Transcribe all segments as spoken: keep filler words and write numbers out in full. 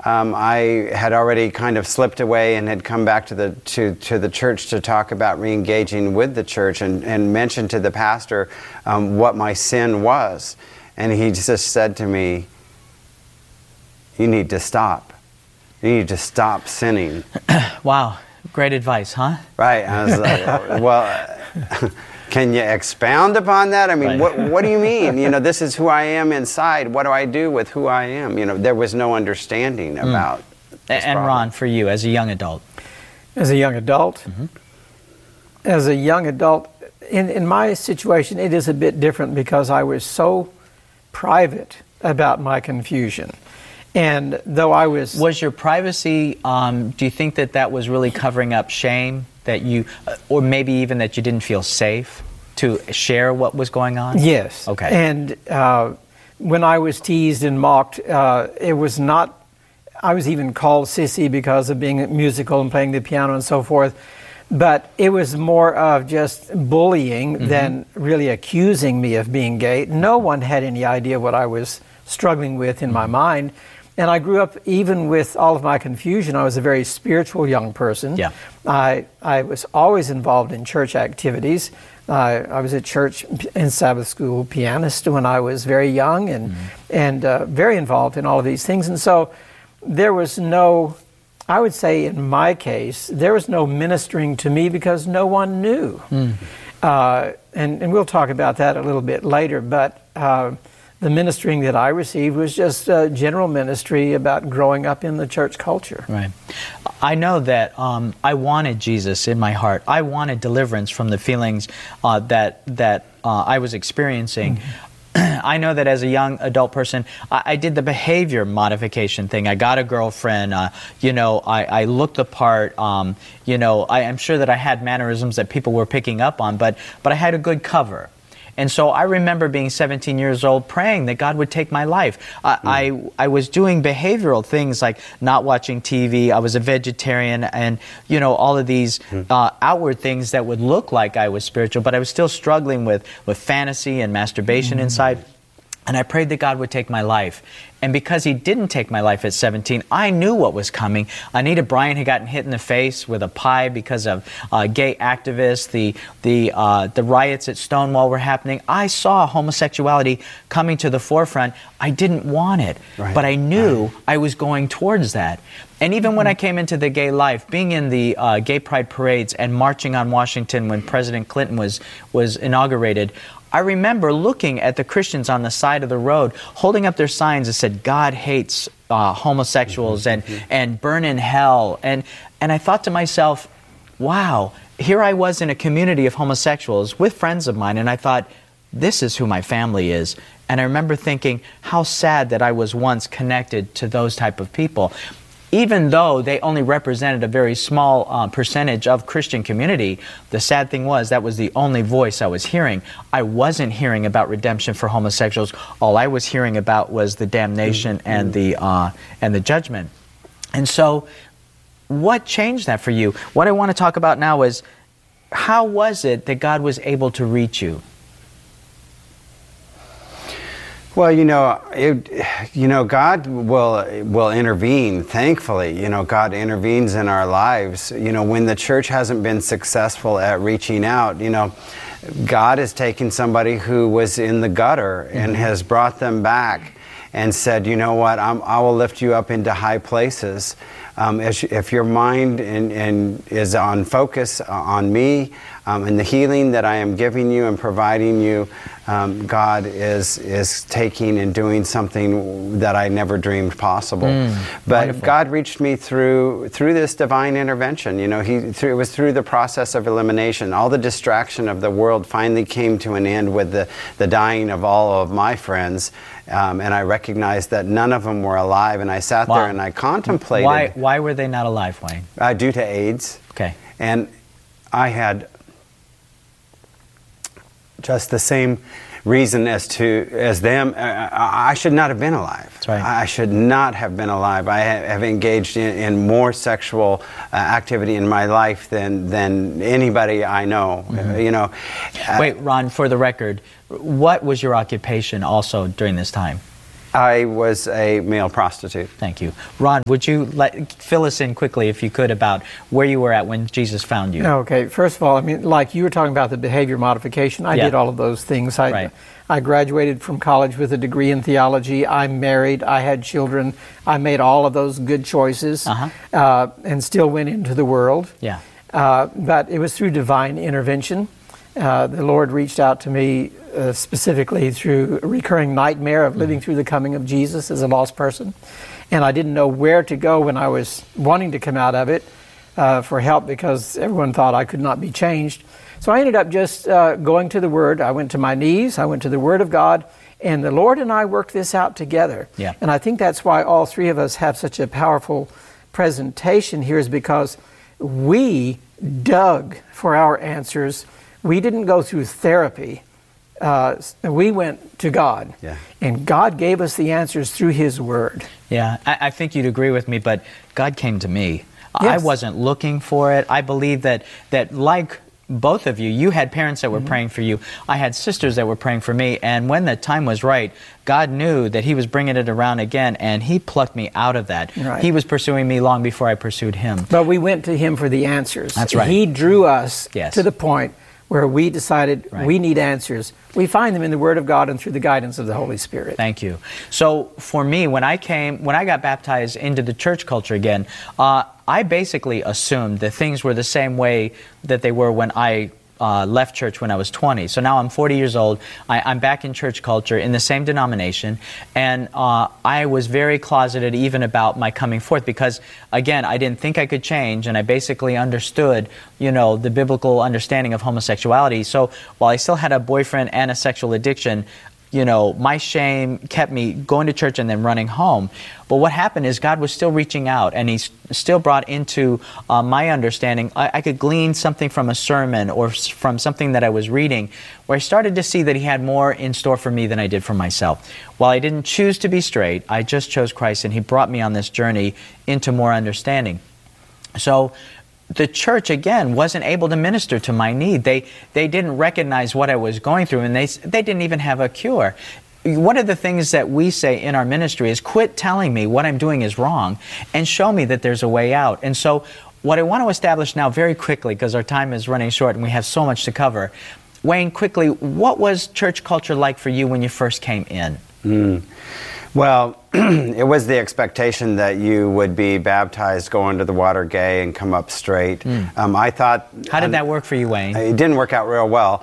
um, I had already kind of slipped away and had come back to the to, to the church to talk about re-engaging with the church, and, and mentioned to the pastor um, what my sin was. And he just said to me, "You need to stop. You need to stop sinning." Wow. Great advice, huh? Right. I was like, well, can you expound upon that? I mean, Right. what what do you mean? You know, this is who I am inside. What do I do with who I am? You know, there was no understanding about mm. this And problem. Ron, for you, as a young adult? As a young adult? Mm-hmm. As a young adult, in, in my situation, it is a bit different because I was so private about my confusion. And though I was... Was your privacy, um, do you think that that was really covering up shame? That you, or maybe even that you didn't feel safe to share what was going on? Yes. Okay. And uh, when I was teased and mocked, uh, it was not... I was even called sissy because of being musical and playing the piano and so forth. But it was more of just bullying mm-hmm. than really accusing me of being gay. No one had any idea what I was struggling with in mm-hmm. my mind. And I grew up, even with all of my confusion, I was a very spiritual young person. Yeah. I, I was always involved in church activities. Uh, I was at church and Sabbath school pianist when I was very young, and, mm-hmm. and uh, very involved in all of these things. And so there was no, I would say in my case, there was no ministering to me because no one knew. Mm. Uh, and, and we'll talk about that a little bit later, but uh, the ministering that I received was just uh, general ministry about growing up in the church culture. Right. I know that um, I wanted Jesus in my heart. I wanted deliverance from the feelings uh, that, that uh, I was experiencing. Mm-hmm. I know that as a young adult person, I, I did the behavior modification thing. I got a girlfriend, uh, you know, I, I looked the part, um, you know, I, I'm sure that I had mannerisms that people were picking up on, but, but I had a good cover. And so I remember being seventeen years old praying that God would take my life. Uh, mm. I, I was doing behavioral things like not watching T V, I was a vegetarian, and, you know, all of these mm. uh, outward things that would look like I was spiritual, but I was still struggling with, with fantasy and masturbation mm. inside. And I prayed that God would take my life. And because He didn't take my life at seventeen, I knew what was coming. Anita Bryant had gotten hit in the face with a pie because of uh, gay activists. The, the, uh, the riots at Stonewall were happening. I saw homosexuality coming to the forefront. I didn't want it, right. but I knew right. I was going towards that. And even mm-hmm. when I came into the gay life, being in the uh, gay pride parades and marching on Washington when President Clinton was, was inaugurated, I remember looking at the Christians on the side of the road, holding up their signs that said, God hates uh, homosexuals mm-hmm. and, and burn in hell. And, and I thought to myself, wow, here I was in a community of homosexuals with friends of mine, and I thought, this is who my family is. And I remember thinking how sad that I was once connected to those type of people. Even though they only represented a very small uh, percentage of Christian community, the sad thing was that was the only voice I was hearing. I wasn't hearing about redemption for homosexuals. All I was hearing about was the damnation mm-hmm. and the uh, and the judgment. And so, what changed that for you? What I want to talk about now is, how was it that God was able to reach you? Well, you know, it, you know, God will will intervene. Thankfully, you know, God intervenes in our lives. You know, when the church hasn't been successful at reaching out, you know, God has taken somebody who was in the gutter and mm-hmm. has brought them back and said, you know what, I'm, I will lift you up into high places. Um, if, if your mind and, and is on focus on me um, and the healing that I am giving you and providing you, um, God is is taking and doing something that I never dreamed possible. Mm, but wonderful. God reached me through through this divine intervention. You know, He through, it was through the process of elimination. All the distraction of the world finally came to an end with the the dying of all of my friends. Um, and I recognized that none of them were alive, and I sat wow. there and I contemplated. Why, why were they not alive, Wayne? Uh, due to AIDS. Okay. And I had just the same reason as to as them. Uh, I should not have been alive. That's right. I should not have been alive. I have engaged in, in more sexual uh, activity in my life than than anybody I know. Mm-hmm. uh, you know. Uh, Wait, Ron. For the record, what was your occupation also during this time? I was a male prostitute. Thank you. Ron, would you let, fill us in quickly, if you could, about where you were at when Jesus found you? Okay, first of all, I mean, like you were talking about the behavior modification, I Yeah. did all of those things. I, Right. I graduated from college with a degree in theology. I'm married. I had children. I made all of those good choices Uh-huh. uh, and still went into the world. Yeah. Uh, but it was through divine intervention. Uh, the Lord reached out to me uh, specifically through a recurring nightmare of living through the coming of Jesus as a lost person. And I didn't know where to go when I was wanting to come out of it uh, for help, because everyone thought I could not be changed. So I ended up just uh, going to the Word. I went to my knees, I went to the Word of God, and the Lord and I worked this out together. Yeah. And I think that's why all three of us have such a powerful presentation here, is because we dug for our answers. We didn't go through therapy. Uh, we went to God. Yeah. And God gave us the answers through His Word. Yeah, I, I think you'd agree with me, but God came to me. I Yes. wasn't looking for it. I believe that, that like both of you, you had parents that were Mm-hmm. praying for you. I had sisters that were praying for me. And when the time was right, God knew that He was bringing it around again, and He plucked me out of that. Right. He was pursuing me long before I pursued Him. But we went to Him for the answers. That's right. He drew us Yes. to the point where we decided Right. we need answers. We find them in the Word of God and through the guidance of the Holy Spirit. Thank you. So for me, when I came, when I got baptized into the church culture again, uh, I basically assumed that things were the same way that they were when I uh, left church when I was twenty. So now I'm forty years old. I, I'm back in church culture in the same denomination, and uh, I was very closeted even about my coming forth, because again, I didn't think I could change, and I basically understood, you know, the biblical understanding of homosexuality. So while I still had a boyfriend and a sexual addiction, you know, my shame kept me going to church and then running home. But what happened is God was still reaching out, and He s- still brought into uh, my understanding. I, I could glean something from a sermon or s- from something that I was reading, where I started to see that He had more in store for me than I did for myself. While I didn't choose to be straight, I just chose Christ, and He brought me on this journey into more understanding. So the church, again, wasn't able to minister to my need. They they didn't recognize what I was going through, and they s- they didn't even have a cure. One of the things that we say in our ministry is, quit telling me what I'm doing is wrong and show me that there's a way out. And so what I want to establish now very quickly, because our time is running short and we have so much to cover, Wayne, quickly, what was church culture like for you when you first came in? Mm. Well, it was the expectation that you would be baptized, go under the water gay, and come up straight. Mm. Um, I thought... How did that work for you, Wayne? It didn't work out real well.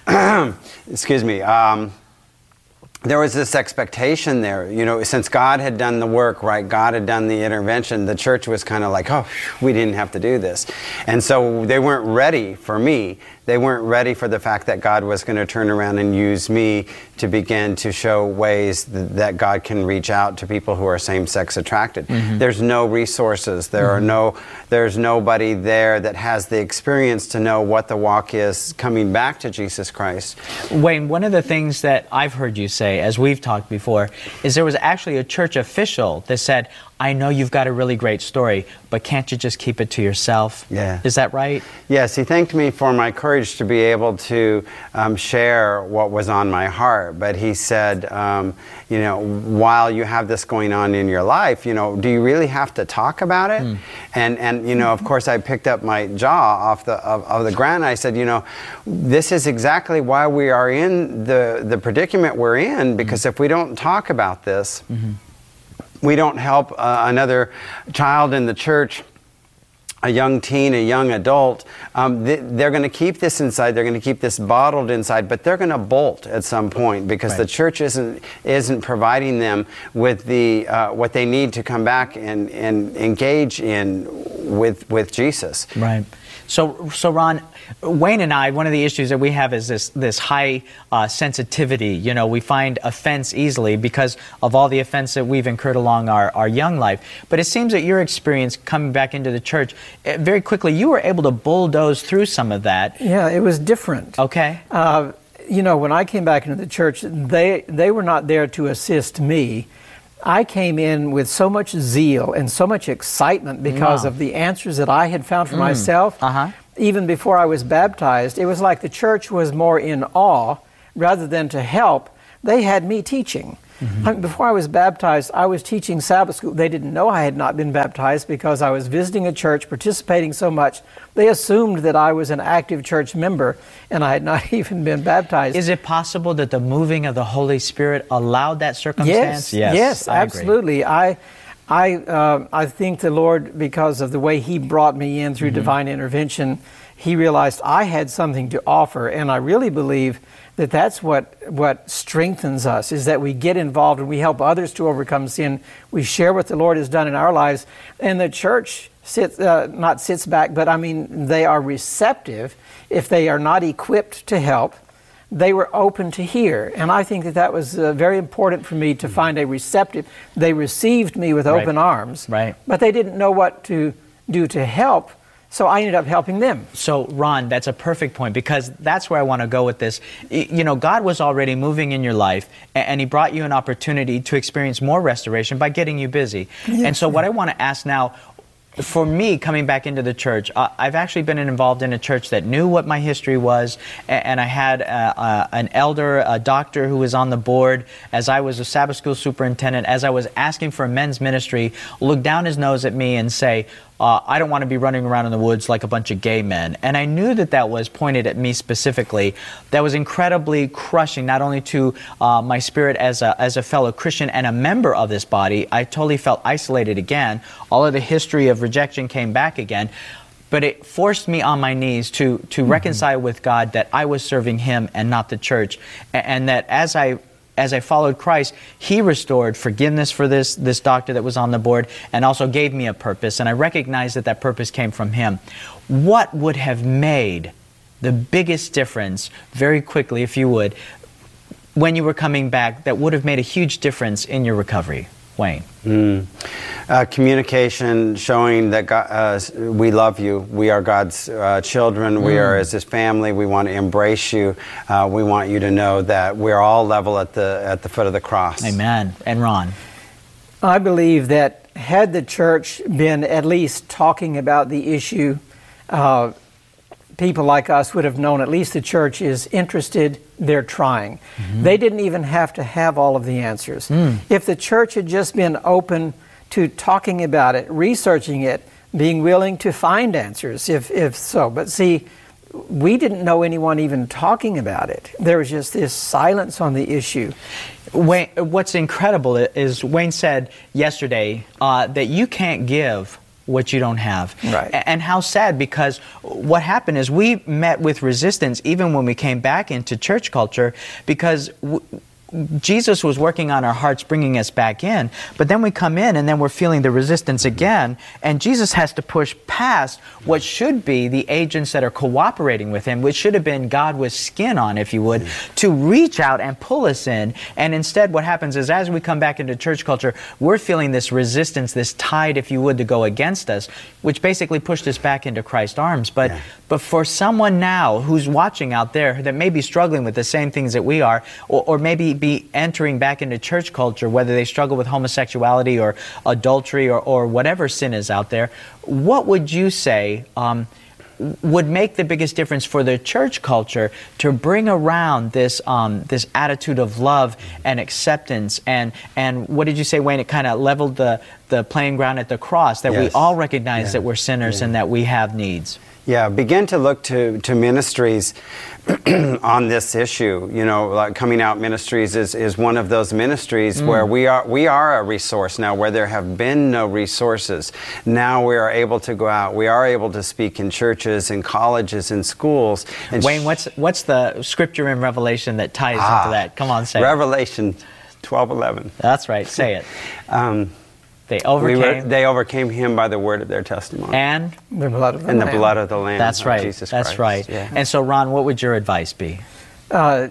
Excuse me. Um, there was this expectation there, you know, since God had done the work, right? God had done the intervention. The church was kind of like, oh, we didn't have to do this. And so they weren't ready for me. They weren't ready for the fact that God was going to turn around and use me to begin to show ways th- that God can reach out to people who are same-sex attracted. Mm-hmm. There's no resources. There mm-hmm. are no. There's nobody there that has the experience to know what the walk is coming back to Jesus Christ. Wayne, one of the things that I've heard you say, as we've talked before, is there was actually a church official that said, I know you've got a really great story, but can't you just keep it to yourself? Yeah. Is that right? Yes, he thanked me for my courage to be able to um, share what was on my heart. But he said, um, you know, while you have this going on in your life, you know, do you really have to talk about it? Mm. And, and you know, of course, I picked up my jaw off the of, of the ground. I said, you know, this is exactly why we are in the, the predicament we're in, because mm. if we don't talk about this, mm-hmm. we don't help uh, another child in the church, a young teen, a young adult. Um, they, they're going to keep this inside. They're going to keep this bottled inside, but they're going to bolt at some point because right. the church isn't isn't providing them with the uh, what they need to come back and, and engage in with with Jesus. Right. So, so Ron, Wayne and I, one of the issues that we have is this this high uh, sensitivity. You know, we find offense easily because of all the offense that we've incurred along our, our young life. But it seems that your experience coming back into the church, very quickly, you were able to bulldoze through some of that. Yeah, it was different. Okay. Uh, you know, when I came back into the church, they they were not there to assist me. I came in with so much zeal and so much excitement because wow. of the answers that I had found for mm. myself. Uh-huh. Even before I was baptized, it was like the church was more in awe rather than to help. They had me teaching. I mean, before I was baptized, I was teaching Sabbath school. They didn't know I had not been baptized because I was visiting a church, participating so much. They assumed that I was an active church member, and I had not even been baptized. Is it possible that the moving of the Holy Spirit allowed that circumstance? Yes, yes, I absolutely. Agree. I, I, uh, I think the Lord, because of the way He brought me in through Mm-hmm. divine intervention, He realized I had something to offer, and I really believe that that's what what strengthens us, is that we get involved and we help others to overcome sin. We share what the Lord has done in our lives, and the church sits uh, not sits back, but I mean they are receptive. If they are not equipped to help, they were open to hear, and I think that that was uh, very important for me to find a receptive. They received me with open Right. arms, Right. but they didn't know what to do to help. So I ended up helping them. So, Ron, that's a perfect point, because that's where I want to go with this. Y- You know, God was already moving in your life, a- and He brought you an opportunity to experience more restoration by getting you busy. And so what I want to ask now, for me, coming back into the church, uh, I've actually been involved in a church that knew what my history was, a- and I had uh, uh, an elder, a doctor who was on the board as I was a Sabbath school superintendent, as I was asking for a men's ministry, look down his nose at me and say, Uh, I don't want to be running around in the woods like a bunch of gay men. And I knew that that was pointed at me specifically. That was incredibly crushing, not only to uh, my spirit as a, as a fellow Christian and a member of this body. I totally felt isolated again. All of the history of rejection came back again. But it forced me on my knees to, to mm-hmm. reconcile with God that I was serving Him and not the church. And, and that as I As I followed Christ, He restored forgiveness for this, this doctor that was on the board, and also gave me a purpose. And I recognized that that purpose came from Him. What would have made the biggest difference, very quickly, if you would, when you were coming back, that would have made a huge difference in your recovery? Wayne. Mm. Uh, communication, showing that God, uh, we love you. We are God's uh, children. Mm. We are as His family. We want to embrace you. Uh, we want you to know that we're all level at the at the foot of the cross. Amen. And Ron? I believe that had the church been at least talking about the issue, uh, people like us would have known at least the church is interested, they're trying. Mm-hmm. They didn't even have to have all of the answers. Mm. If the church had just been open to talking about it, researching it, being willing to find answers, if, if so. But see, we didn't know anyone even talking about it. There was just this silence on the issue. Wayne, what's incredible is Wayne said yesterday uh, that you can't give what you don't have. Right. And how sad, because what happened is we met with resistance even when we came back into church culture, because w- Jesus was working on our hearts, bringing us back in, but then we come in and then we're feeling the resistance again, and Jesus has to push past what should be the agents that are cooperating with Him, which should have been God with skin on, if you would, to reach out and pull us in. And instead what happens is, as we come back into church culture, we're feeling this resistance, this tide, if you would, to go against us, which basically pushed us back into Christ's arms. But, yeah. but for someone now who's watching out there that may be struggling with the same things that we are, or, or maybe be entering back into church culture, whether they struggle with homosexuality or adultery or, or whatever sin is out there, what would you say um, would make the biggest difference for the church culture to bring around this um, this attitude of love and acceptance? And and what did you say, Wayne? It kind of leveled the, the playing ground at the cross, that yes. we all recognize yeah. that we're sinners yeah. and that we have needs. Yeah, begin to look to, to ministries on this issue. You know, like Coming Out Ministries is, is one of those ministries mm. where we are we are a resource now, where there have been no resources. Now we are able to go out. We are able to speak in churches, in colleges, in schools. And Wayne, what's what's the scripture in Revelation that ties ah, into that? Come on, say Revelation twelve eleven. That's right, say it. um, They overcame. We were, they overcame Him by the word of their testimony. And the blood of the and Lamb. the blood of the Lamb. That's of right. Jesus That's Christ. right. Yeah. And so, Ron, what would your advice be? Uh,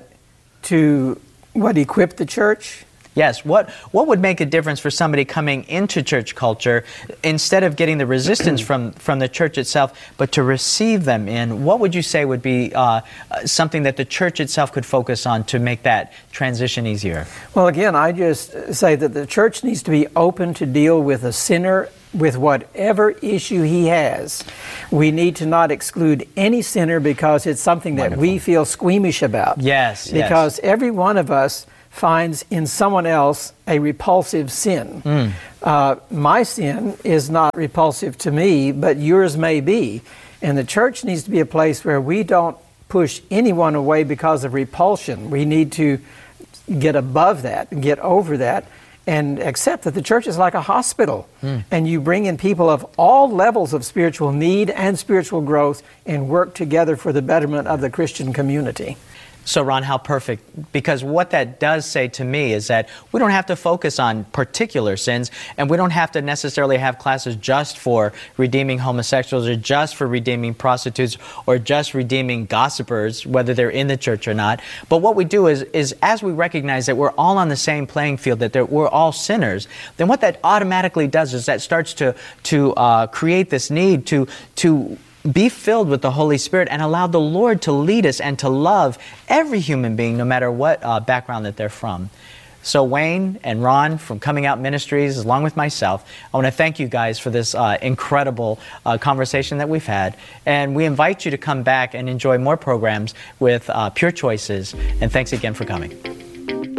to what, equip the church? Yes. What what would make a difference for somebody coming into church culture, instead of getting the resistance from, from the church itself, but to receive them in? What would you say would be uh, something that the church itself could focus on to make that transition easier? Well, again, I just say that the church needs to be open to deal with a sinner with whatever issue he has. We need to not exclude any sinner because it's something that Wonderful. we feel squeamish about. Yes. Because yes. every one of us finds in someone else a repulsive sin. Mm. Uh, my sin is not repulsive to me, but yours may be. And the church needs to be a place where we don't push anyone away because of repulsion. We need to get above that, get over that, and accept that the church is like a hospital. Mm. And you bring in people of all levels of spiritual need and spiritual growth and work together for the betterment of the Christian community. So, Ron, how perfect, because what that does say to me is that we don't have to focus on particular sins, and we don't have to necessarily have classes just for redeeming homosexuals or just for redeeming prostitutes or just redeeming gossipers, whether they're in the church or not. But what we do is, is as we recognize that we're all on the same playing field, that we're all sinners, then what that automatically does is that starts to, to uh, create this need to, to be filled with the Holy Spirit and allow the Lord to lead us and to love every human being, no matter what uh, background that they're from. So Wayne and Ron from Coming Out Ministries, along with myself, I want to thank you guys for this uh, incredible uh, conversation that we've had. And we invite you to come back and enjoy more programs with uh, Pure Choices. And thanks again for coming.